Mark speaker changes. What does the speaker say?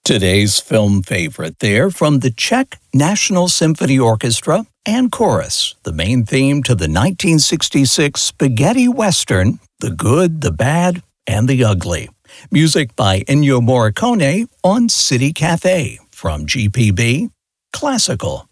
Speaker 1: Today's film favorite there from the Czech National Symphony Orchestra and Chorus, the main theme to the 1966 spaghetti western, The Good, the Bad, and the Ugly. Music by Ennio Morricone on City Cafe from GPB Classical.